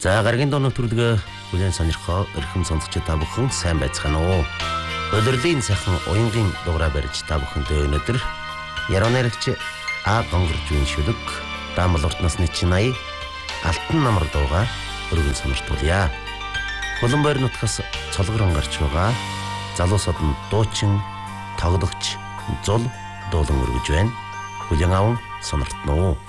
За гаргийн дууны төлөвлөгөө бүлээн сонирхоо өрхөм сонсогч та бүхэн сайн байцгаана уу? Өдрлийн сайхан уянгийн дугаараа барьж та бүхэндээ өнөөдөр яруу найрагч А гонгорж үн шүлэг даамал урт насны чинай алтан намар дууга өргөн сониртуулъя. Хулан байр нутгаас цолгорон гарч байгаа залуусууд нь дуучин тоглогч зул дуулан өргөж байна. Хүлээн аван сониртно уу?